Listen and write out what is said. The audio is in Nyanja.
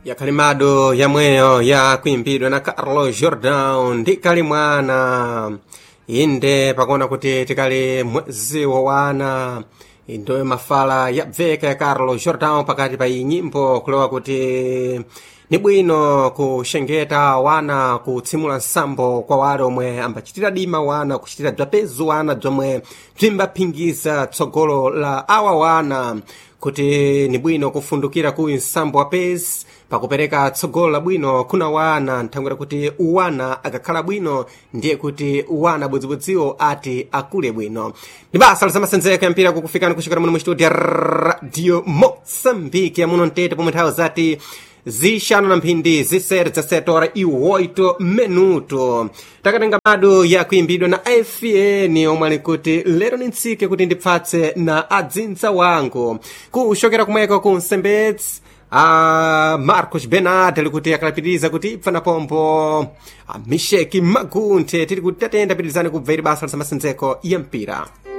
yakalimado yamweyo yakuimbidwa na Carlos Jordão ndi kalimwana inde pakuona kuti tikali mwezi wowana ndo mafala yabveka ya Carlos Jordão pakati pa iyi nyimbo kulewa kuti ni bwino kushengeta wana kutsimula nsambo kwa wale omwe ambachitira dima wana kuchitira bzapezu wana bzomwe bzimbaphingiza tsogolo la awa wana kuti ni bwino kufundukira ku nsambo wa pesi pakupereka tsogolo la bwino kuna wana nthangwera kuti uwana akakhala bwino ndiye kuti uwana budzibudziwo ati akule bwino. Ni basa la zamasenzeko ya mpira kukufikani kuchokera muno mu studio ya Radio Moçambique yamuno mtete pomwe nthawi zati zixanu na mphindi zisere 17:08 minuto takatenga madu yakuimbidwa na FN omwe ali kuti lero ni ntsike kuti ndipfatse na adzindza wangu kuxokera kumweko ku Nsembedzi Marcos Bernard ali kuti akalapitiriza kuti ipfa na pombo Misheki Magunthe tiri kuti tatenda pitirizani kubva ili basa la zamasenzeko ya mpira.